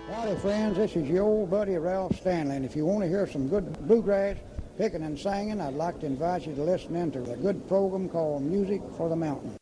Howdy, friends. This is your old buddy Ralph Stanley, and if you want to hear some good bluegrass picking and singing, I'd like to invite you to listen in to a good program called Music for the Mountain.